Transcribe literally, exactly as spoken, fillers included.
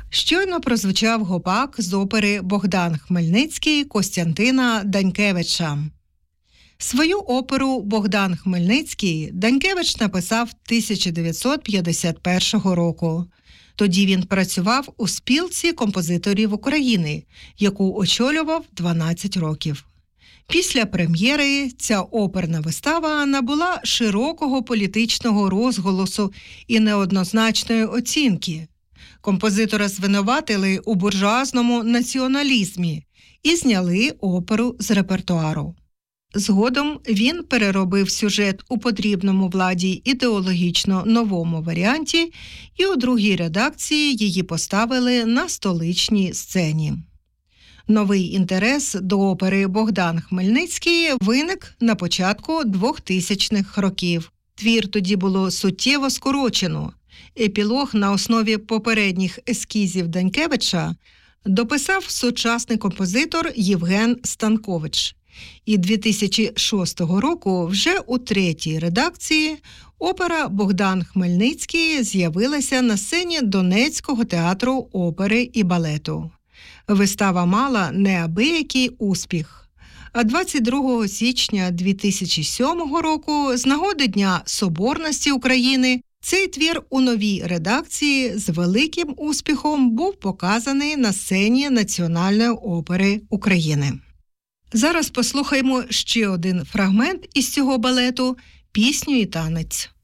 Щойно прозвучав гопак з опери «Богдан Хмельницький» Костянтина Данькевича. Свою оперу «Богдан Хмельницький» Данькевич написав тисяча дев'ятсот п'ятдесят першого року. Тоді він працював у спілці композиторів України, яку очолював дванадцять років. Після прем'єри ця оперна вистава набула широкого політичного розголосу і неоднозначної оцінки. Композитора звинуватили у буржуазному націоналізмі і зняли оперу з репертуару. Згодом він переробив сюжет у потрібному владі ідеологічно новому варіанті, і у другій редакції її поставили на столичній сцені. Новий інтерес до опери «Богдан Хмельницький» виник на початку двохтисячних років. Твір тоді було суттєво скорочено. Епілог на основі попередніх ескізів Данькевича дописав сучасний композитор Євген Станкович. І дві тисячі шостого року вже у третій редакції опера «Богдан Хмельницький» з'явилася на сцені Донецького театру опери і балету. Вистава мала неабиякий успіх. А двадцять другого січня дві тисячі сьомого року з нагоди Дня Соборності України цей твір у новій редакції з великим успіхом був показаний на сцені Національної опери України. Зараз послухаємо ще один фрагмент із цього балету – «Пісню і танець».